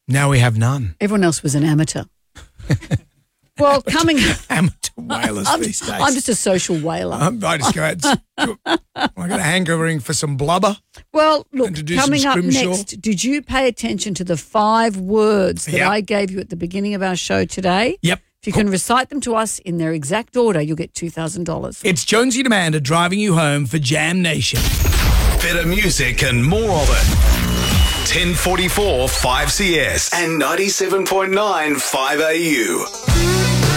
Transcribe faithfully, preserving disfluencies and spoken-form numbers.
Now we have none. Everyone else was an amateur. Well, coming... Amateur whalers I'm, these days. I'm just a social whaler. Um, I just go out. I got a hankering for some blubber. Well, look, And to do coming some up scrimshaw. next, did you pay attention to the five words that Yep. I gave you at the beginning of our show today? Yep. If you can recite them to us in their exact order, you'll get two thousand dollars. It's Jonesy and Amanda driving you home for Jam Nation. Better music and more of it. ten forty-four five C S and ninety-seven point nine five A U.